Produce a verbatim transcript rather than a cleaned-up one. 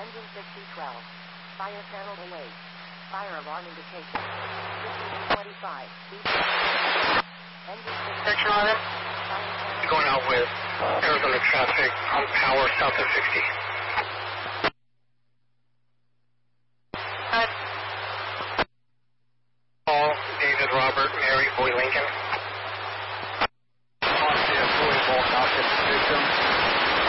Engine sixty twelve. Fire channel away. Fire alarm indication. fifteen twenty-five. Engine Section eleven. You're going out with Arizona traffic on power south of sixty. Paul, David, Robert, Mary, Boy Lincoln.